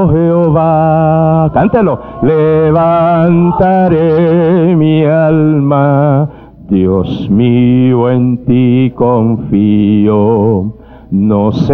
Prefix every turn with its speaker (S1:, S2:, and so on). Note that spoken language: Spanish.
S1: Jehová, cántalo, levantaré mi alma, Dios mío, en ti confío, no sé